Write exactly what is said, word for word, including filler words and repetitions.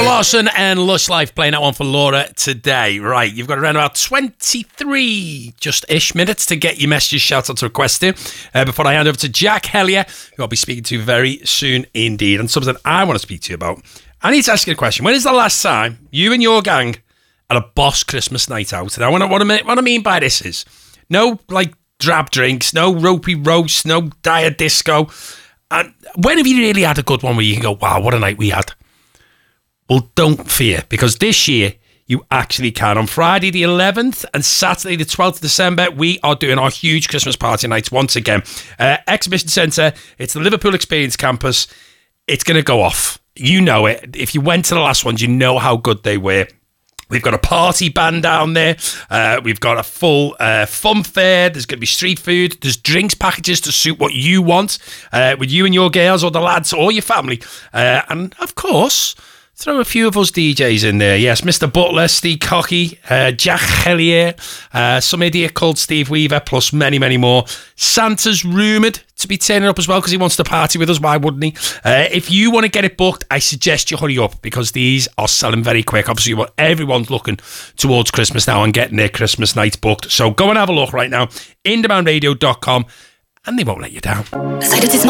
Laura Lawson and Lush Life playing that one for Laura today. Right, you've got around about twenty-three just-ish minutes to get your messages, shout out to request in uh, before I hand over to Jack Hellier, who I'll be speaking to very soon indeed, and something I want to speak to you about. I need to ask you a question. When is the last time you and your gang had a boss Christmas night out? And I want to, what, I mean, what I mean by this is no like drab drinks, no ropey roast, no dire disco. And when have you really had a good one where you can go, wow, what a night we had? Well, don't fear, because this year you actually can. On Friday the eleventh and Saturday the twelfth of December, we are doing our huge Christmas party nights once again. Uh, Exhibition Centre, it's the Liverpool Experience Campus. It's going to go off. You know it. If you went to the last ones, you know how good they were. We've got a party band down there. Uh, we've got a full uh, fun fair. There's going to be street food. There's drinks packages to suit what you want uh, with you and your girls or the lads or your family. Uh, and, of course, throw a few of us D Js in there. Yes, Mister Butler, Steve Cocky, uh, Jack Hellier, uh, some idiot called Steve Weaver, plus many, many more. Santa's rumoured to be turning up as well because he wants to party with us. Why wouldn't he? Uh, if you want to get it booked, I suggest you hurry up because these are selling very quick. Obviously, well, everyone's looking towards Christmas now and getting their Christmas nights booked. So go and have a look right now, in demand radio dot com, and they won't let you down.